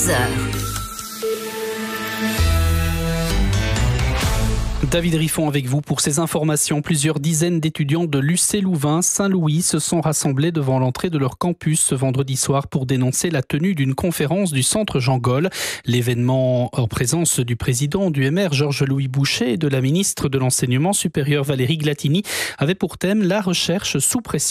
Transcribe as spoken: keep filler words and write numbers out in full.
onze heures. David Riffon avec vous pour ces informations. Plusieurs dizaines d'étudiants de l'U C Louvain-Saint-Louis se sont rassemblés devant l'entrée de leur campus ce vendredi soir pour dénoncer la tenue d'une conférence du Centre Jean Gol. L'événement, en présence du président du M R Georges-Louis Boucher et de la ministre de l'Enseignement supérieur Valérie Glatini, avait pour thème la recherche sous pression.